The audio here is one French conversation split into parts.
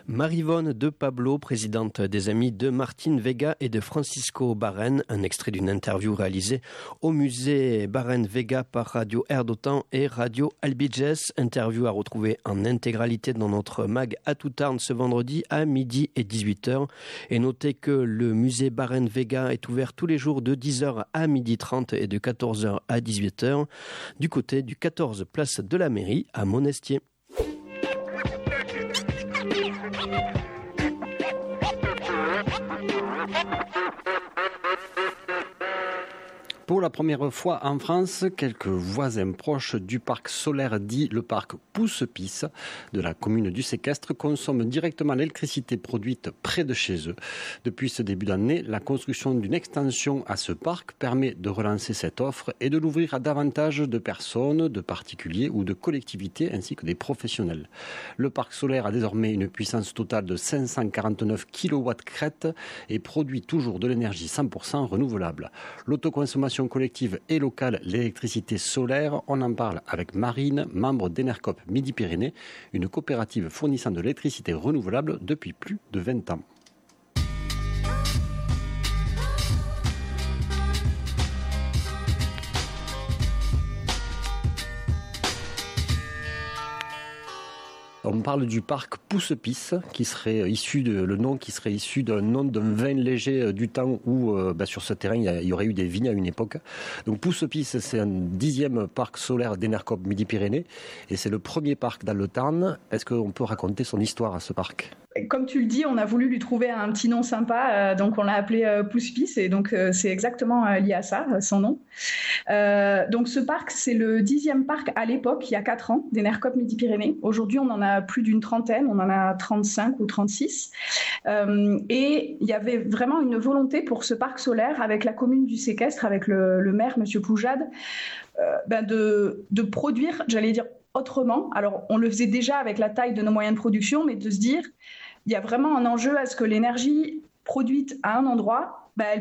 Marivonne de Pablo, présidente des Amis de Martine Vega et de Francisco Barren, un extrait d'une interview réalisée au musée Barren Vega par Radio Air d'Otan et Radio Albiges. Interview à retrouver en intégralité dans notre mag à Toutarn ce vendredi à midi et 18h. Et notez que le musée Barren Vega est ouvert tous les jours de 10h à 12h30 et de 14h à 18h du côté du 14 place de la mairie à Monestier. Pour la première fois en France, quelques voisins proches du parc solaire dit le parc Pousse-Pisse de la commune du Séquestre consomment directement l'électricité produite près de chez eux. Depuis ce début d'année, la construction d'une extension à ce parc permet de relancer cette offre et de l'ouvrir à davantage de personnes, de particuliers ou de collectivités ainsi que des professionnels. Le parc solaire a désormais une puissance totale de 549 kW crête et produit toujours de l'énergie 100% renouvelable. L'autoconsommation collective et locale, l'électricité solaire, on en parle avec Marine, membre d'Enercop Midi-Pyrénées, une coopérative fournissant de l'électricité renouvelable depuis plus de 20 ans. On parle du parc Pousse-Pisse, qui serait issu d'un nom d'un vin léger du temps où, sur ce terrain, il y aurait eu des vignes à une époque. Donc Pousse-Pisse, c'est un 10e parc solaire d'Enercop Midi-Pyrénées, et c'est le premier parc dans le Tarn. Est-ce qu'on peut raconter son histoire à ce parc ? Comme tu le dis, on a voulu lui trouver un petit nom sympa, donc on l'a appelé Pousse-Pisse, et donc c'est exactement lié à ça, son nom. Donc ce parc, c'est le 10e parc à l'époque, il y a 4 ans, d'Enercop Midi-Pyrénées. Aujourd'hui, on en a plus d'une trentaine, on en a 35 ou 36. Et il y avait vraiment une volonté pour ce parc solaire avec la commune du Séquestre, avec le maire, M. Poujade, de produire, j'allais dire, autrement. Alors, on le faisait déjà avec la taille de nos moyens de production, mais de se dire, il y a vraiment un enjeu à ce que l'énergie produite à un endroit,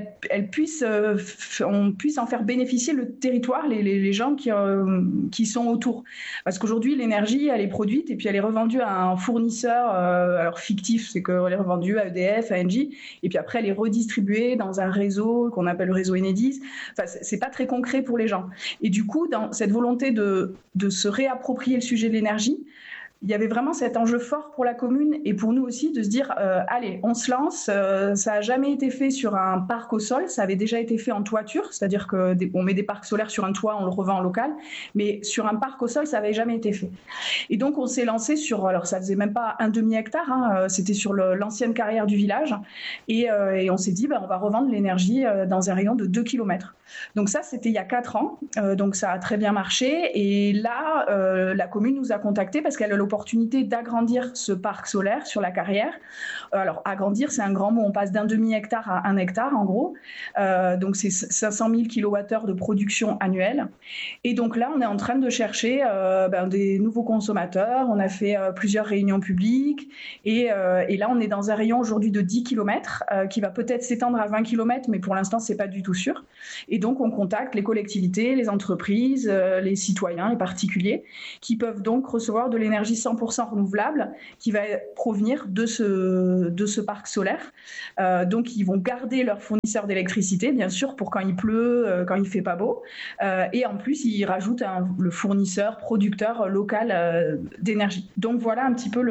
on puisse en faire bénéficier le territoire, les gens qui sont autour. Parce qu'aujourd'hui, l'énergie, elle est produite et puis elle est revendue à un fournisseur, alors fictif, c'est qu'elle est revendue à EDF, à Engie, et puis après, elle est redistribuée dans un réseau qu'on appelle le réseau Enedis. Enfin, c'est pas très concret pour les gens. Et du coup, dans cette volonté de se réapproprier le sujet de l'énergie, il y avait vraiment cet enjeu fort pour la commune et pour nous aussi de se dire allez, on se lance. Ça n'a jamais été fait sur un parc au sol, ça avait déjà été fait en toiture, c'est-à-dire qu'on met des parcs solaires sur un toit, on le revend en local, mais sur un parc au sol, ça n'avait jamais été fait. Et donc on s'est lancé sur, alors ça faisait même pas un demi-hectare, c'était sur l'ancienne carrière du village, et on s'est dit on va revendre l'énergie dans un rayon de 2 km. Donc ça, c'était il y a 4 ans, donc ça a très bien marché, et là, la commune nous a contactés parce qu'elle a l'opportunité d'agrandir ce parc solaire sur la carrière. Alors, agrandir, c'est un grand mot. On passe d'un demi-hectare à 1 hectare, en gros. Donc, c'est 500 000 kWh de production annuelle. Et donc là, on est en train de chercher des nouveaux consommateurs. On a fait plusieurs réunions publiques. Et là, on est dans un rayon aujourd'hui de 10 km qui va peut-être s'étendre à 20 km, mais pour l'instant, c'est pas du tout sûr. Et donc, on contacte les collectivités, les entreprises, les citoyens, les particuliers, qui peuvent donc recevoir de l'énergie 100% renouvelable qui va provenir de ce parc solaire. Donc, ils vont garder leur fournisseur d'électricité, bien sûr, pour quand il pleut, quand il fait pas beau. Et en plus, ils rajoutent le fournisseur, producteur local d'énergie. Donc, voilà un petit peu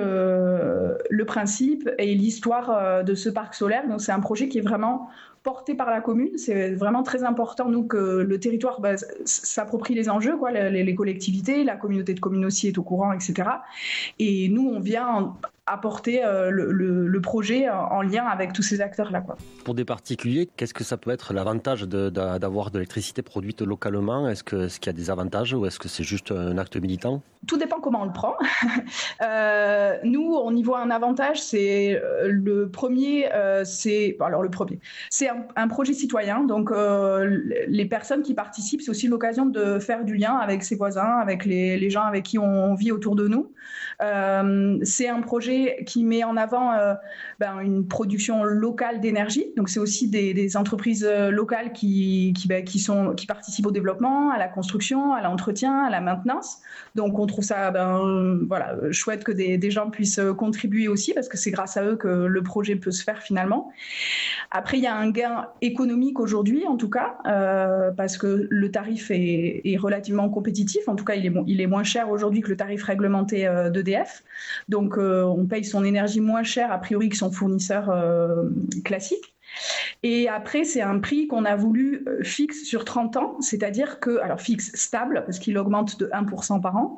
le principe et l'histoire de ce parc solaire. Donc, c'est un projet qui est vraiment porté par la commune. C'est vraiment très important, nous, que le territoire s'approprie les enjeux, les collectivités, la communauté de communes aussi est au courant, etc. Et nous, on vient apporter le projet en lien avec tous ces acteurs-là. Pour des particuliers, qu'est-ce que ça peut être l'avantage d'avoir de l'électricité produite localement ? Est-ce qu'il y a des avantages ou est-ce que c'est juste un acte militant ? Tout dépend comment on le prend. Nous, on y voit un avantage, c'est le premier, c'est un projet citoyen. Donc, les personnes qui participent, c'est aussi l'occasion de faire du lien avec ses voisins, avec les gens avec qui on vit autour de nous. C'est un projet qui met en avant une production locale d'énergie. Donc c'est aussi des entreprises locales qui participent au développement, à la construction, à l'entretien, à la maintenance. Donc on trouve ça chouette que des gens puissent contribuer aussi, parce que c'est grâce à eux que le projet peut se faire finalement. Après, il y a un gain économique aujourd'hui, en tout cas, parce que le tarif est relativement compétitif. En tout cas, il est moins cher aujourd'hui que le tarif réglementé d'EDF. Donc, on paye son énergie moins cher, a priori, que son fournisseur classique. Et après, c'est un prix qu'on a voulu fixe sur 30 ans, c'est-à-dire fixe stable, parce qu'il augmente de 1% par an.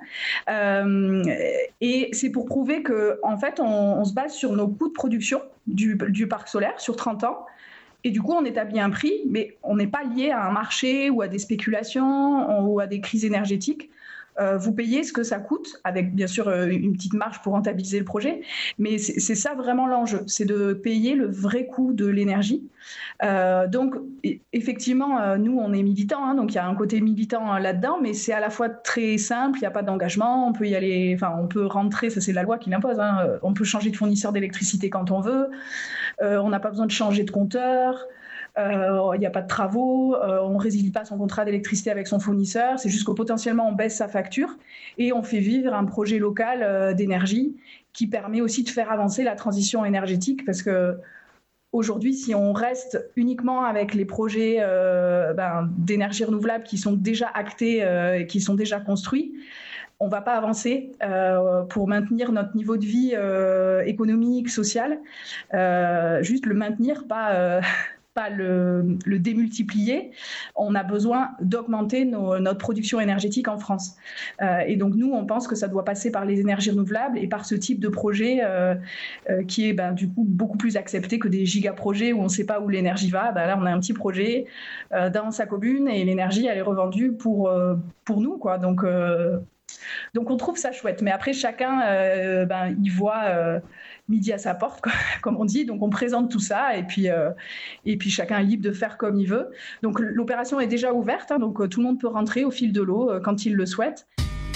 Et c'est pour prouver qu'en fait, on se base sur nos coûts de production du parc solaire sur 30 ans. Et du coup, on établit un prix, mais on n'est pas lié à un marché ou à des spéculations ou à des crises énergétiques. Vous payez ce que ça coûte, avec bien sûr une petite marge pour rentabiliser le projet, mais c'est ça vraiment l'enjeu, c'est de payer le vrai coût de l'énergie. Donc effectivement, nous on est militants, donc il y a un côté militant là-dedans, mais c'est à la fois très simple, il n'y a pas d'engagement, on peut y aller, on peut rentrer, ça c'est la loi qui l'impose, on peut changer de fournisseur d'électricité quand on veut, on n'a pas besoin de changer de compteur. Il n'y a pas de travaux, on ne résilie pas son contrat d'électricité avec son fournisseur, c'est juste que potentiellement on baisse sa facture et on fait vivre un projet local d'énergie qui permet aussi de faire avancer la transition énergétique, parce que aujourd'hui, si on reste uniquement avec les projets d'énergie renouvelable qui sont déjà actés et qui sont déjà construits, on ne va pas avancer pour maintenir notre niveau de vie économique, social, juste le maintenir, pas le démultiplier. On a besoin d'augmenter notre production énergétique en France. Et donc nous, on pense que ça doit passer par les énergies renouvelables et par ce type de projet qui est du coup beaucoup plus accepté que des giga-projets où on ne sait pas où l'énergie va. Là, on a un petit projet dans sa commune et l'énergie, elle est revendue pour nous, quoi. Donc on trouve ça chouette. Mais après, chacun, il voit midi à sa porte, quoi, comme on dit. Donc on présente tout ça et puis chacun est libre de faire comme il veut. Donc l'opération est déjà ouverte, donc tout le monde peut rentrer au fil de l'eau quand il le souhaite.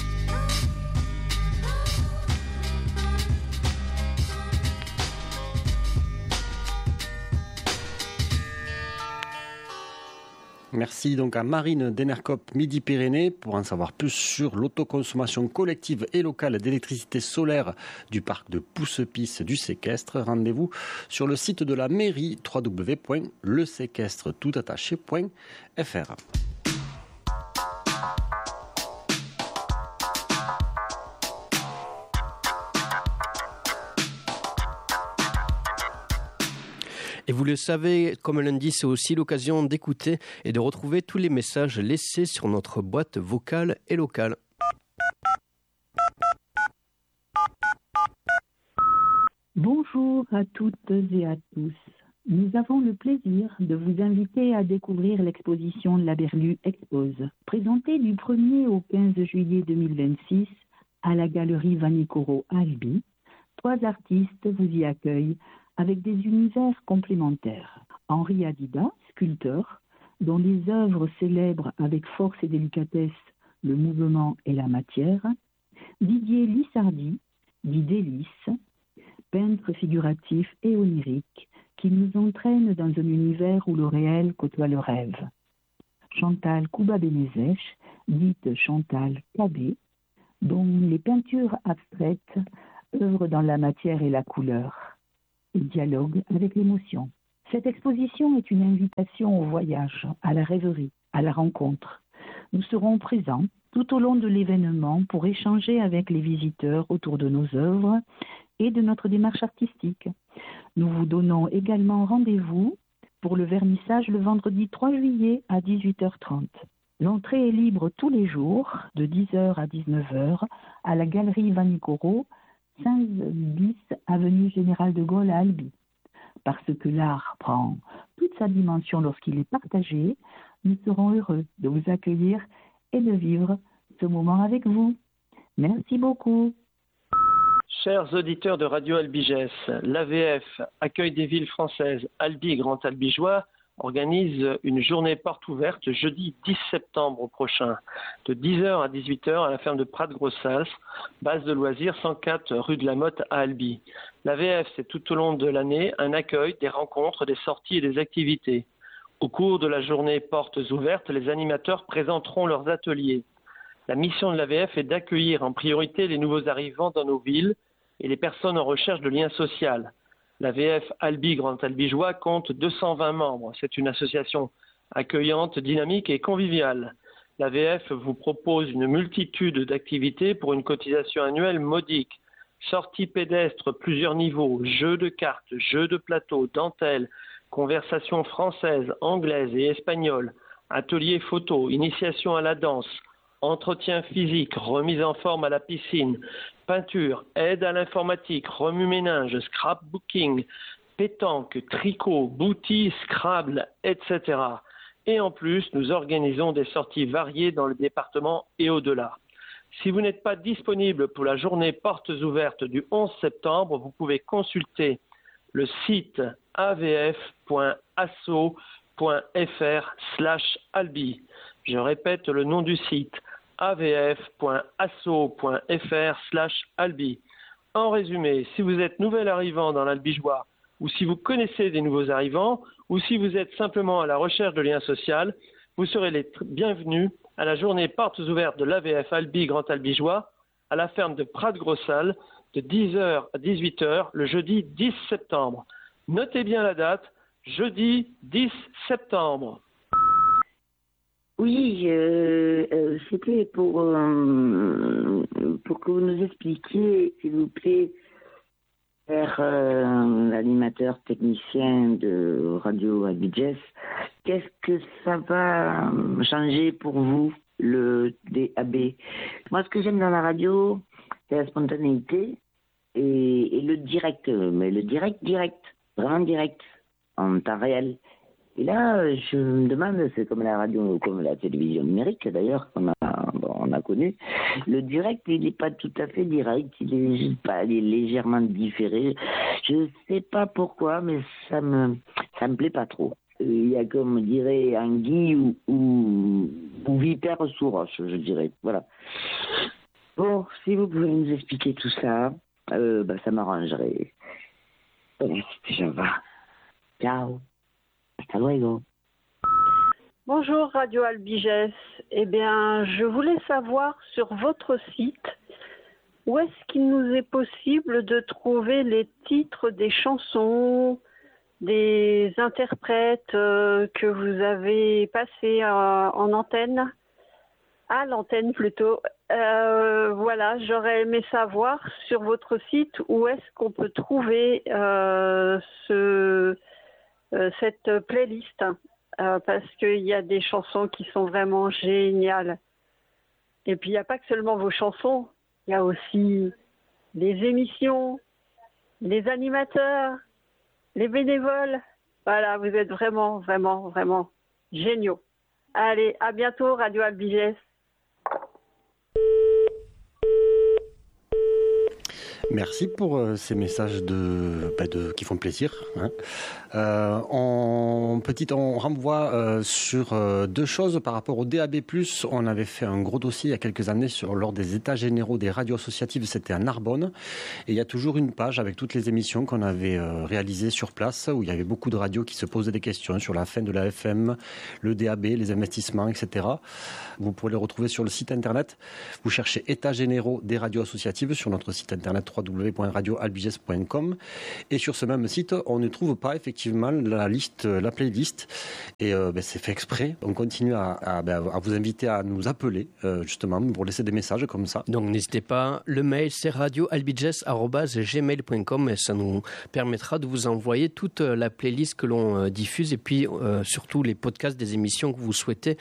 Merci donc à Marine Denerkop, Midi-Pyrénées. Pour en savoir plus sur l'autoconsommation collective et locale d'électricité solaire du parc de Pousse-Pisse du Séquestre, rendez-vous sur le site de la mairie www.leséquestre-toutattaché.fr. Et vous le savez, comme lundi, c'est aussi l'occasion d'écouter et de retrouver tous les messages laissés sur notre boîte vocale et locale. Bonjour à toutes et à tous. Nous avons le plaisir de vous inviter à découvrir l'exposition La Berlue Expose, présentée du 1er au 15 juillet 2026 à la galerie Vanicoro à Albi. 3 artistes vous y accueillent avec des univers complémentaires. Henri Adida, sculpteur, dont les œuvres célèbrent avec force et délicatesse le mouvement et la matière. Didier Lissardi, dit Délice, peintre figuratif et onirique, qui nous entraîne dans un univers où le réel côtoie le rêve. Chantal Kouba-Benezech, dite Chantal Cabé, dont les peintures abstraites œuvrent dans la matière et la couleur, et dialogue avec l'émotion. Cette exposition est une invitation au voyage, à la rêverie, à la rencontre. Nous serons présents tout au long de l'événement pour échanger avec les visiteurs autour de nos œuvres et de notre démarche artistique. Nous vous donnons également rendez-vous pour le vernissage le vendredi 3 juillet à 18h30. L'entrée est libre tous les jours, de 10h à 19h, à la galerie Vanicoro, 15 bis avenue Général de Gaulle à Albi. Parce que l'art prend toute sa dimension lorsqu'il est partagé, nous serons heureux de vous accueillir et de vivre ce moment avec vous. Merci beaucoup. Chers auditeurs de Radio Albiges, l'AVF, Accueil des villes françaises, Albi Grand Albigeois, organise une journée porte ouverte jeudi 10 septembre prochain, de 10h à 18h à la ferme de Prat-Grossals, base de loisirs 104 rue de la Motte à Albi. L'AVF, c'est tout au long de l'année un accueil, des rencontres, des sorties et des activités. Au cours de la journée portes ouvertes, les animateurs présenteront leurs ateliers. La mission de l'AVF est d'accueillir en priorité les nouveaux arrivants dans nos villes et les personnes en recherche de liens sociaux. L'AVF Albi Grand Albigeois compte 220 membres. C'est une association accueillante, dynamique et conviviale. L'AVF vous propose une multitude d'activités pour une cotisation annuelle modique. Sorties pédestres, plusieurs niveaux, jeux de cartes, jeux de plateau, dentelles, conversations françaises, anglaises et espagnoles, ateliers photo, initiation à la danse, entretien physique, remise en forme à la piscine, peinture, aide à l'informatique, remue-ménage, scrapbooking, pétanque, tricot, boutis, Scrabble, etc. Et en plus, nous organisons des sorties variées dans le département et au-delà. Si vous n'êtes pas disponible pour la journée portes ouvertes du 11 septembre, vous pouvez consulter le site avf.asso.fr/albi. Je répète le nom du site, avf.asso.fr/albi. En résumé, si vous êtes nouvel arrivant dans l'Albigeois, ou si vous connaissez des nouveaux arrivants, ou si vous êtes simplement à la recherche de liens sociaux, vous serez les bienvenus à la journée portes ouvertes de l'AVF Albi Grand Albigeois à la ferme de Prat-Grossals de 10h à 18h le jeudi 10 septembre. Notez bien la date, jeudi 10 septembre. Oui, c'était pour que vous nous expliquiez, s'il vous plaît, l'animateur technicien de Radio Albiges, qu'est-ce que ça va changer pour vous, le DAB? Moi, ce que j'aime dans la radio, c'est la spontanéité et le direct, mais le direct, vraiment direct, en temps réel. Et là, je me demande, c'est comme la radio, comme la télévision numérique d'ailleurs, on a connu, le direct, il n'est pas tout à fait direct, il est légèrement différé. Je ne sais pas pourquoi, mais ça me plaît pas trop. Il y a, comme dirait, anguille ou vipère sous roche, je dirais. Voilà. Bon, si vous pouvez nous expliquer tout ça, ça m'arrangerait. Merci, déjà va. Ciao. Hasta luego. Bonjour Radio Albiges. Eh bien, je voulais savoir sur votre site où est-ce qu'il nous est possible de trouver les titres des chansons, des interprètes que vous avez passés en antenne, à l'antenne plutôt. Voilà, j'aurais aimé savoir sur votre site où est-ce qu'on peut trouver cette playlist, parce qu'il y a des chansons qui sont vraiment géniales. Et puis il n'y a pas que seulement vos chansons, il y a aussi les émissions, les animateurs, les bénévoles. Voilà, vous êtes vraiment, vraiment, vraiment géniaux. Allez, à bientôt Radio Albiges. Merci pour ces messages qui font plaisir. Hein. On renvoie sur deux choses par rapport au DAB+. On avait fait un gros dossier il y a quelques années lors des états généraux des radios associatives. C'était à Narbonne. Et il y a toujours une page avec toutes les émissions qu'on avait réalisées sur place, où il y avait beaucoup de radios qui se posaient des questions sur la fin de la FM, le DAB, les investissements, etc. Vous pourrez les retrouver sur le site internet. Vous cherchez états généraux des radios associatives sur notre site internet www.radioalbiges.com, et sur ce même site on ne trouve pas effectivement la playlist, et c'est fait exprès. On continue à vous inviter à nous appeler justement pour laisser des messages comme ça. Donc n'hésitez pas, le mail c'est radioalbiges@gmail.com, et ça nous permettra de vous envoyer toute la playlist que l'on diffuse, et puis surtout les podcasts des émissions que vous souhaitez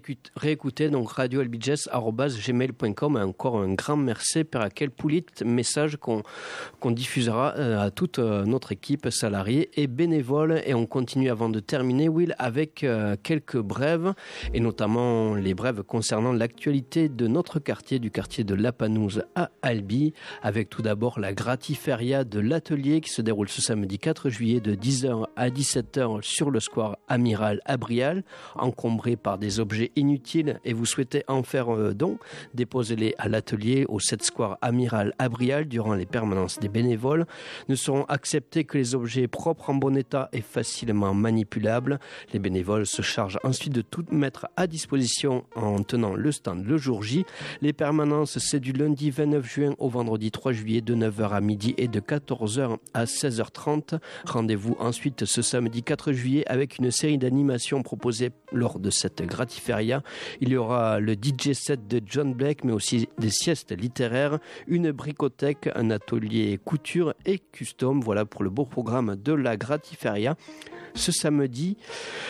réécouter. Donc radioalbiges@gmail.com. Et encore un grand merci per aquel poulit message message qu'on diffusera à toute notre équipe, salariés et bénévoles. Et on continue avant de terminer, Will, avec quelques brèves, et notamment les brèves concernant l'actualité de notre quartier, du quartier de La Panouse à Albi, avec tout d'abord la gratiféria de l'atelier qui se déroule ce samedi 4 juillet de 10h à 17h sur le square Amiral à Brial, encombré par des objets inutiles et vous souhaitez en faire don, déposez-les à l'atelier au 7 square Amiral à Brial durant les permanences des bénévoles. Ne seront acceptés que les objets propres en bon état et facilement manipulables. Les bénévoles se chargent ensuite de tout mettre à disposition en tenant le stand le jour J. Les permanences, c'est du lundi 29 juin au vendredi 3 juillet de 9h à midi et de 14h à 16h30. Rendez-vous ensuite ce samedi 4 juillet avec une série d'animations proposées lors de cette gratiféria. Il y aura le DJ set de John Blake, mais aussi des siestes littéraires, une bricothèque, un atelier couture et custom. Voilà pour le beau programme de la gratiféria. Ce samedi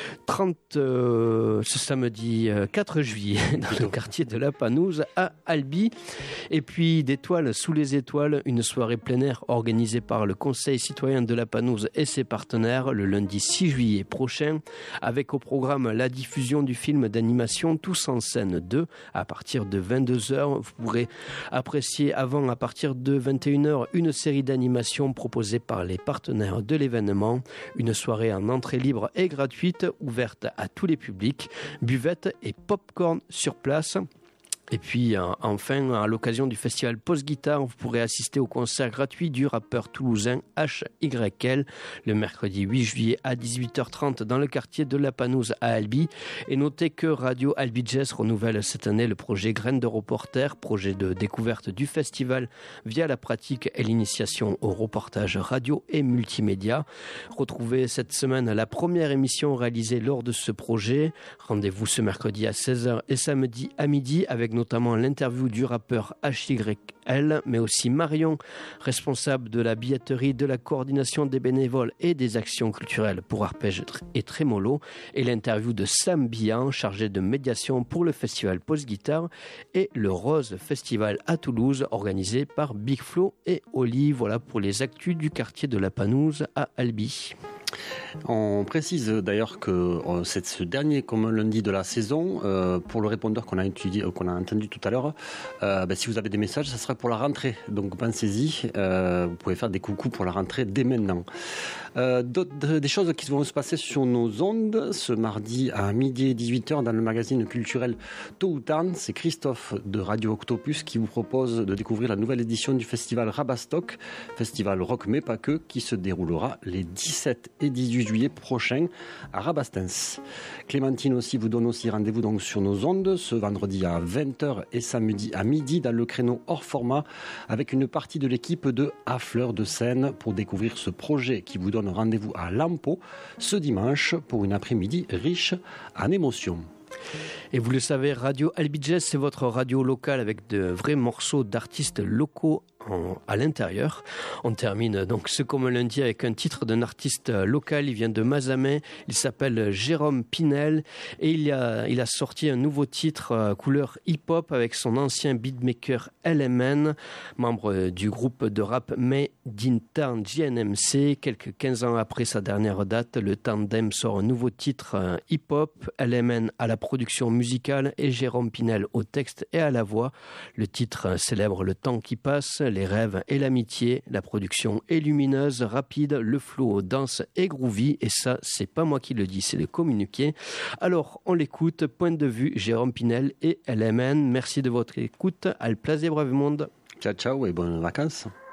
4 juillet dans le quartier de La Panouse à Albi. Et puis d'Étoiles sous les étoiles, une soirée plein air organisée par le Conseil citoyen de La Panouse et ses partenaires le lundi 6 juillet prochain, avec au programme la diffusion du film d'animation Tous en scène 2 à partir de 22h. Vous pourrez apprécier avant, à partir de 21h, une série d'animations proposées par les partenaires de l'événement. Une soirée en entrée libre et gratuite, ouverte à tous les publics, buvette et pop-corn sur place. Et puis enfin, à l'occasion du festival Post-Guitare, vous pourrez assister au concert gratuit du rappeur toulousain HYL le mercredi 8 juillet à 18h30 dans le quartier de La Panouse à Albi. Et notez que Radio Albi Jazz renouvelle cette année le projet Graines de reporter, projet de découverte du festival via la pratique et l'initiation au reportage radio et multimédia. Retrouvez cette semaine la première émission réalisée lors de ce projet. Rendez-vous ce mercredi à 16h et samedi à midi avec notamment l'interview du rappeur HYL, mais aussi Marion, responsable de la billetterie, de la coordination des bénévoles et des actions culturelles pour Arpège et Trémolo, et l'interview de Sam Bihan, chargé de médiation pour le festival Post-Guitare et le Rose Festival à Toulouse, organisé par Big Flo et Oli. Voilà pour les actus du quartier de La Panouse à Albi. On précise d'ailleurs que c'est ce dernier comme lundi de la saison. Pour le répondeur qu'on a entendu tout à l'heure, si vous avez des messages, ça sera pour la rentrée. Donc pensez-y, vous pouvez faire des coucous pour la rentrée dès maintenant. Des choses qui vont se passer sur nos ondes ce mardi à midi et 18h dans le magazine culturel Tôt ou Tard. C'est Christophe de Radio Octopus qui vous propose de découvrir la nouvelle édition du festival Rabastock, festival rock mais pas que, qui se déroulera les 17 et 18 juillet prochains à Rabastens. Clémentine aussi vous donne aussi rendez-vous donc sur nos ondes ce vendredi à 20h et samedi à midi dans le créneau hors format avec une partie de l'équipe de À Fleur de Seine pour découvrir ce projet qui vous donne rendez-vous à Lampo ce dimanche pour une après-midi riche en émotions. Et vous le savez, Radio Albi Jazz, c'est votre radio locale avec de vrais morceaux d'artistes locaux à l'intérieur. On termine donc ce comme lundi avec un titre d'un artiste local. Il vient de Mazamet. Il s'appelle Jérôme Pinel et il a sorti un nouveau titre couleur hip-hop avec son ancien beatmaker LMN, membre du groupe de rap Made in Town JNMC. Quelques 15 ans après sa dernière date, le tandem sort un nouveau titre hip-hop. LMN à la production musicale et Jérôme Pinel au texte et à la voix. Le titre célèbre le temps qui passe, les rêves et l'amitié. La production est lumineuse, rapide, le flow dense et groovy. Et ça, c'est pas moi qui le dis, c'est le communiqué. Alors, on l'écoute. Point de vue, Jérôme Pinel et LMN. Merci de votre écoute. Al plaisir, brave monde. Ciao, ciao et bonnes vacances.